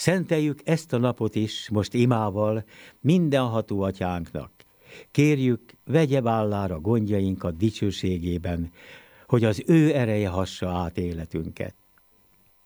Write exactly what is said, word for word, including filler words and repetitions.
Szenteljük ezt a napot is most imával mindenható atyánknak. Kérjük, vegye vállára gondjainkat dicsőségében, hogy az ő ereje hassa át életünket.